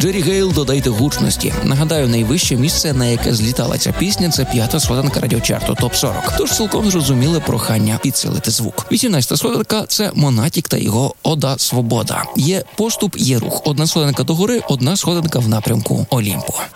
Джері Гейл «Додайте гучності». Нагадаю, найвище місце, на яке злітала ця пісня, це 5-та сходинка радіочарту ТОП-40. Тож цілком зрозуміле прохання підсилити звук. 18-та сходинка – це Монатік та його «Ода Свобода». Є поступ, є рух. 1 сходинка догори, 1 сходинка в напрямку Олімпу.